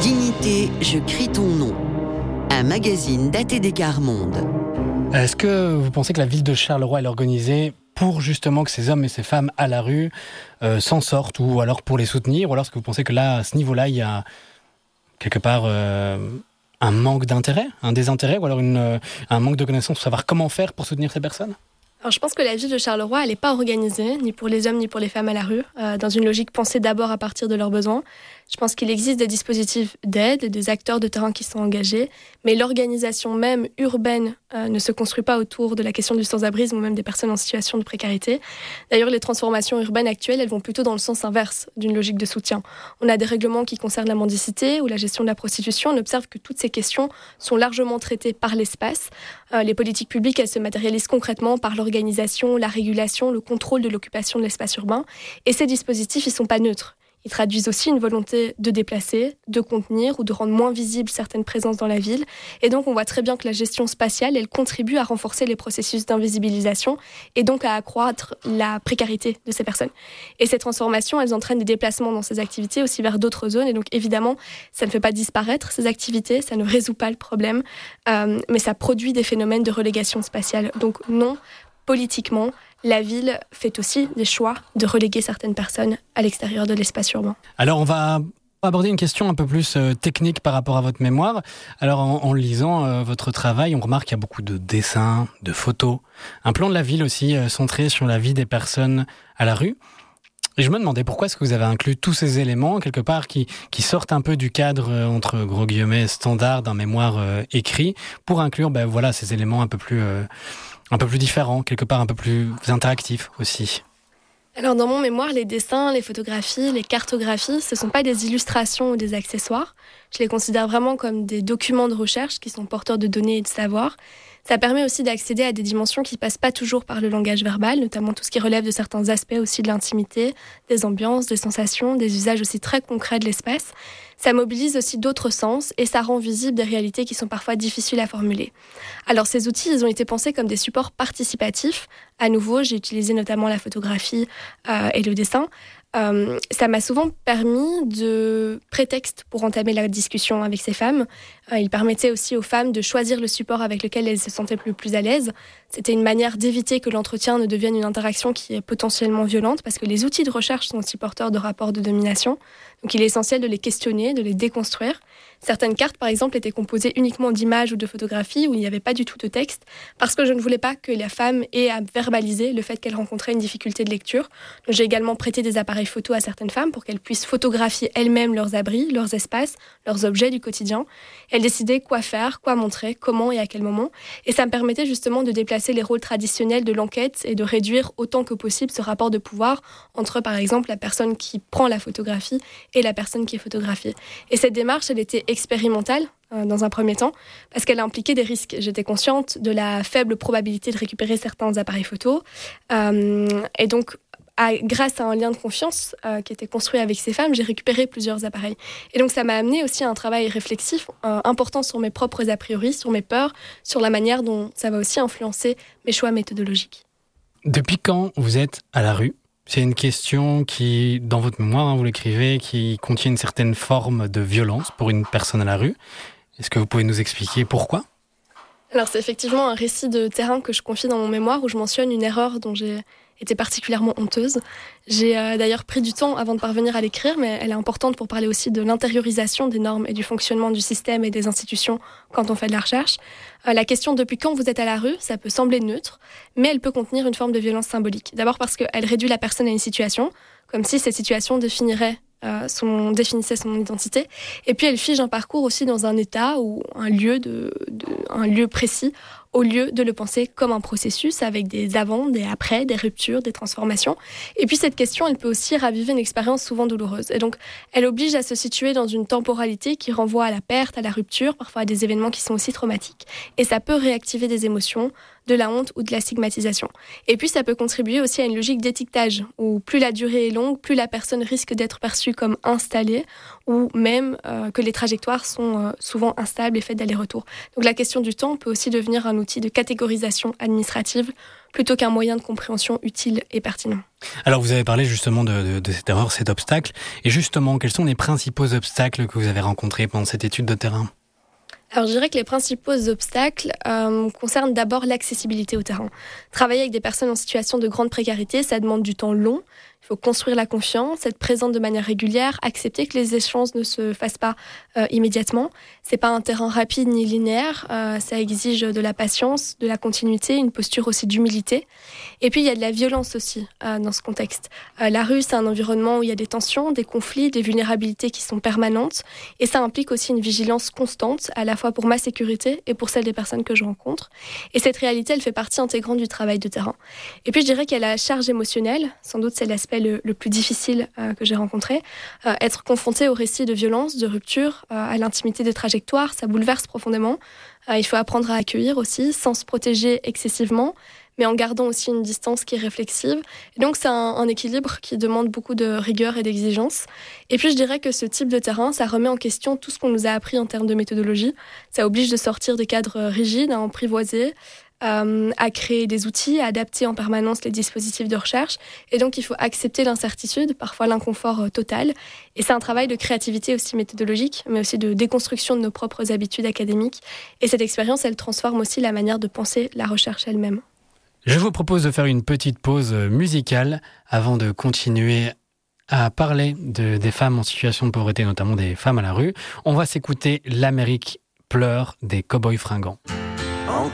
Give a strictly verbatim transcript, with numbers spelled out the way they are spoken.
Dignité, je crie ton nom. Un magazine daté des Gares Monde. Est-ce que vous pensez que la ville de Charleroi est organisée pour justement que ces hommes et ces femmes à la rue euh, s'en sortent, ou alors pour les soutenir, ou alors est-ce que vous pensez que là, à ce niveau-là, il y a quelque part euh, un manque d'intérêt, un désintérêt, ou alors une, euh, un manque de connaissances pour savoir comment faire pour soutenir ces personnes ? Alors, je pense que la ville de Charleroi, elle n'est pas organisée, ni pour les hommes, ni pour les femmes à la rue, euh, dans une logique pensée d'abord à partir de leurs besoins. Je pense qu'il existe des dispositifs d'aide, des acteurs de terrain qui sont engagés, mais l'organisation même urbaine euh, ne se construit pas autour de la question du sans-abrisme ou même des personnes en situation de précarité. D'ailleurs, les transformations urbaines actuelles, elles vont plutôt dans le sens inverse d'une logique de soutien. On a des règlements qui concernent la mendicité ou la gestion de la prostitution. On observe que toutes ces questions sont largement traitées par l'espace. Euh, les politiques publiques, elles se matérialisent concrètement par l'organisation, la régulation, le contrôle de l'occupation de l'espace urbain. Et ces dispositifs, ils ne sont pas neutres. Ils traduisent aussi une volonté de déplacer, de contenir ou de rendre moins visibles certaines présences dans la ville. Et donc, on voit très bien que la gestion spatiale, elle contribue à renforcer les processus d'invisibilisation et donc à accroître la précarité de ces personnes. Et ces transformations, elles entraînent des déplacements dans ces activités aussi vers d'autres zones. Et donc, évidemment, ça ne fait pas disparaître ces activités, ça ne résout pas le problème, euh, mais ça produit des phénomènes de relégation spatiale. Donc, non, politiquement, la ville fait aussi des choix de reléguer certaines personnes à l'extérieur de l'espace urbain. Alors on va aborder une question un peu plus euh, technique par rapport à votre mémoire. Alors en, en lisant euh, votre travail, on remarque qu'il y a beaucoup de dessins, de photos, un plan de la ville aussi euh, centré sur la vie des personnes à la rue. Et je me demandais pourquoi est-ce que vous avez inclus tous ces éléments, quelque part, qui, qui sortent un peu du cadre, euh, entre gros guillemets, standard d'un mémoire euh, écrit, pour inclure ben, voilà, ces éléments un peu plus... Euh, un peu plus différent, quelque part un peu plus interactif aussi. Alors dans mon mémoire, les dessins, les photographies, les cartographies, ce ne sont pas des illustrations ou des accessoires. Je les considère vraiment comme des documents de recherche qui sont porteurs de données et de savoir. Ça permet aussi d'accéder à des dimensions qui ne passent pas toujours par le langage verbal, notamment tout ce qui relève de certains aspects aussi de l'intimité, des ambiances, des sensations, des usages aussi très concrets de l'espace. Ça mobilise aussi d'autres sens et ça rend visible des réalités qui sont parfois difficiles à formuler. Alors ces outils, ils ont été pensés comme des supports participatifs. À nouveau, j'ai utilisé notamment la photographie euh, et le dessin. Euh, ça m'a souvent permis de prétexte pour entamer la discussion avec ces femmes. Euh, il permettait aussi aux femmes de choisir le support avec lequel elles se sentaient le plus à l'aise. C'était une manière d'éviter que l'entretien ne devienne une interaction qui est potentiellement violente, parce que les outils de recherche sont aussi porteurs de rapports de domination. Donc il est essentiel de les questionner, de les déconstruire. Certaines cartes, par exemple, étaient composées uniquement d'images ou de photographies où il n'y avait pas du tout de texte, parce que je ne voulais pas que la femme ait à verbaliser le fait qu'elle rencontrait une difficulté de lecture. Donc, j'ai également prêté des appareils photo à certaines femmes pour qu'elles puissent photographier elles-mêmes leurs abris, leurs espaces, leurs objets du quotidien. Elles décidaient quoi faire, quoi montrer, comment et à quel moment. Et ça me permettait justement de déplacer les rôles traditionnels de l'enquête et de réduire autant que possible ce rapport de pouvoir entre, par exemple, la personne qui prend la photographie et la personne qui est photographiée. Et cette démarche, elle était expérimentale euh, dans un premier temps, parce qu'elle impliquait des risques. J'étais consciente de la faible probabilité de récupérer certains appareils photo. Euh, et donc, à, grâce à un lien de confiance euh, qui était construit avec ces femmes, j'ai récupéré plusieurs appareils. Et donc, ça m'a amené aussi à un travail réflexif euh, important sur mes propres a priori, sur mes peurs, sur la manière dont ça va aussi influencer mes choix méthodologiques. Depuis quand vous êtes à la rue ? C'est une question qui, dans votre mémoire, hein, vous l'écrivez, qui contient une certaine forme de violence pour une personne à la rue. Est-ce que vous pouvez nous expliquer pourquoi ? Alors, c'est effectivement un récit de terrain que je confie dans mon mémoire où je mentionne une erreur dont j'ai été particulièrement honteuse. J'ai euh, d'ailleurs pris du temps avant de parvenir à l'écrire, mais elle est importante pour parler aussi de l'intériorisation des normes et du fonctionnement du système et des institutions quand on fait de la recherche. Euh, la question « depuis quand vous êtes à la rue ?» ça peut sembler neutre, mais elle peut contenir une forme de violence symbolique. D'abord parce qu'elle réduit la personne à une situation, comme si cette situation définirait Euh, son, définissait son identité. Et puis elle fige un parcours aussi dans un état ou un lieu, de, de, un lieu précis, au lieu de le penser comme un processus avec des avant, des après, des ruptures, des transformations. Et puis cette question, elle peut aussi raviver une expérience souvent douloureuse. Et donc, elle oblige à se situer dans une temporalité qui renvoie à la perte, à la rupture, parfois à des événements qui sont aussi traumatiques. Et ça peut réactiver des émotions, de la honte ou de la stigmatisation. Et puis ça peut contribuer aussi à une logique d'étiquetage, où plus la durée est longue, plus la personne risque d'être perçue comme installée, ou même euh, que les trajectoires sont euh, souvent instables et faites d'aller-retour. Donc la question du temps peut aussi devenir un outil de catégorisation administrative, plutôt qu'un moyen de compréhension utile et pertinent. Alors vous avez parlé justement de, de, de cette erreur, cet obstacle. Et justement, quels sont les principaux obstacles que vous avez rencontrés pendant cette étude de terrain ? Alors je dirais que les principaux obstacles euh, concernent d'abord l'accessibilité au terrain. Travailler avec des personnes en situation de grande précarité, ça demande du temps long. Il faut construire la confiance, être présente de manière régulière, accepter que les échanges ne se fassent pas euh, immédiatement. C'est pas un terrain rapide ni linéaire, euh, ça exige de la patience, de la continuité, une posture aussi d'humilité. Et puis il y a de la violence aussi euh, dans ce contexte. Euh, la rue, c'est un environnement où il y a des tensions, des conflits, des vulnérabilités qui sont permanentes, et ça implique aussi une vigilance constante, à la fois pour ma sécurité et pour celle des personnes que je rencontre. Et cette réalité, elle fait partie intégrante du travail de terrain. Et puis je dirais qu'il y a la charge émotionnelle, sans doute c'est l'aspect Le, le plus difficile euh, que j'ai rencontré. Euh, être confronté aux récits de violence, de rupture, euh, à l'intimité des trajectoires, ça bouleverse profondément. Euh, il faut apprendre à accueillir aussi, sans se protéger excessivement, mais en gardant aussi une distance qui est réflexive. Et donc c'est un, un équilibre qui demande beaucoup de rigueur et d'exigence. Et puis je dirais que ce type de terrain, ça remet en question tout ce qu'on nous a appris en termes de méthodologie. Ça oblige de sortir des cadres rigides, à emprivoiser, Euh, à créer des outils, à adapter en permanence les dispositifs de recherche. Et donc, il faut accepter l'incertitude, parfois l'inconfort euh, total. Et c'est un travail de créativité aussi méthodologique, mais aussi de déconstruction de nos propres habitudes académiques. Et cette expérience, elle transforme aussi la manière de penser la recherche elle-même. Je vous propose de faire une petite pause musicale avant de continuer à parler de, des femmes en situation de pauvreté, notamment des femmes à la rue. On va s'écouter L'Amérique pleure des Cowboys Fringants. En